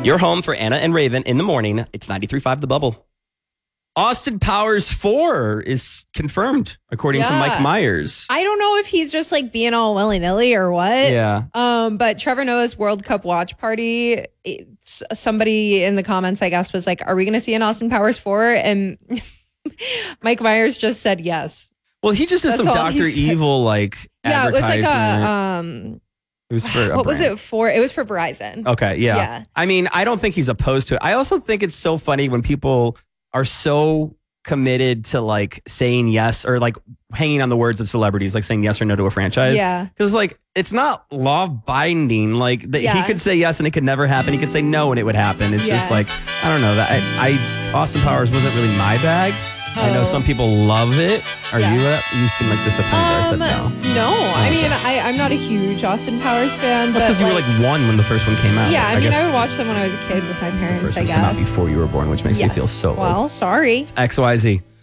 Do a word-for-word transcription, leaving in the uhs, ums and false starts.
Your home for Anna and Raven in the morning. It's ninety-three point five The Bubble. Austin Powers four is confirmed, according yeah. to Mike Myers. I don't know if he's just like being all willy-nilly or what. Yeah. Um, but Trevor Noah's World Cup watch party, it's, somebody in the comments, I guess, was like, are we going to see an Austin Powers four? And Mike Myers just said yes. Well, he just did That's some all he Doctor said. Evil like Yeah, it was advertisement. like a... Um, it was for a what was brand. it for? It was for Verizon. Okay, yeah. Yeah. I mean, I don't think he's opposed to it. I also think it's so funny when people are so committed to like saying yes or like hanging on the words of celebrities, like saying yes or no to a franchise. Yeah. Because like it's not law binding. Like the, Yeah. he could say yes and it could never happen. He could say no and it would happen. It's Yeah. just like, I don't know. That I, I Austin Powers wasn't really my bag. I know Oh. some people love it. Are Yeah. you? Uh, you seem like disappointed that I said no. No, I mean, I, I'm not a huge Austin Powers fan. That's because but you were like one when the first one came out. yeah, I, mean, guess I would watch them when I was a kid with my the parents, first I one came out guess. before you were born, which makes Yes. me feel so old. Well, sorry. X Y Z.